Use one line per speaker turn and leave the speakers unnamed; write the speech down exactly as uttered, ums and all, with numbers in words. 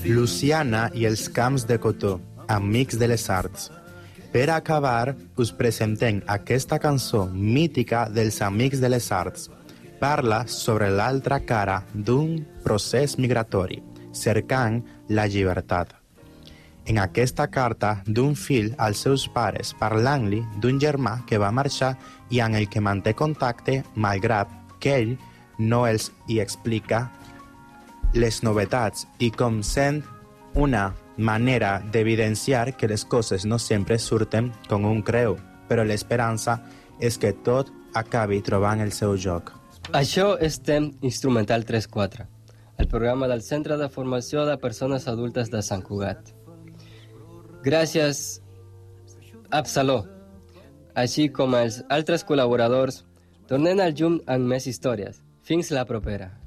Luciana i els camps de cotó, amics de les arts. Per acabar, us presentem aquesta cançó mítica dels Amics de les Arts. Parla sobre l'altra cara d'un procés migratori, cercant la llibertat. En aquesta carta d'un fill als seus pares, parlant-li d'un germà que va marxar i amb el que manté contacte, malgrat que ell no els hi explica les novetats i com sent una manera d'evidenciar que les coses no sempre surten com un creu, però l'esperança és que tot acabi trobant el seu joc.
Això és Temps Instrumental trenta quatre, el programa del Centre de Formació de Persones Adultes de Sant Cugat. Gràcies, Absaló, així com als altres col·laboradors. Tornem al llum amb més històries. Fins la propera.